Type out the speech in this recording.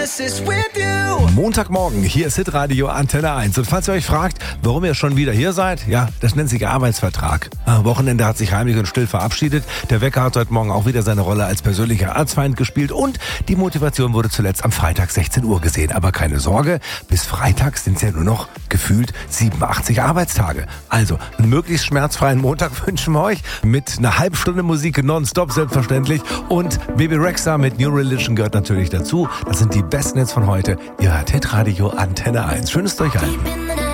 Montagmorgen, hier ist Hitradio Antenne 1. Und falls ihr euch fragt, warum ihr schon wieder hier seid, ja, das nennt sich Arbeitsvertrag. Am Wochenende hat sich heimlich und still verabschiedet. Der Wecker hat heute Morgen auch wieder seine Rolle als persönlicher Erzfeind gespielt. Und die Motivation wurde zuletzt am Freitag 16 Uhr gesehen. Aber keine Sorge, bis Freitag sind es ja nur noch gefühlt 87 Arbeitstage. Also einen möglichst schmerzfreien Montag wünschen wir euch. Mit einer halben Stunde Musik nonstop selbstverständlich. Und Baby Rexha mit New Religion gehört natürlich dazu. Das sind die besten Hits von heute. Ihr hört Hitradio Antenne 1. Schönes Durchhalten.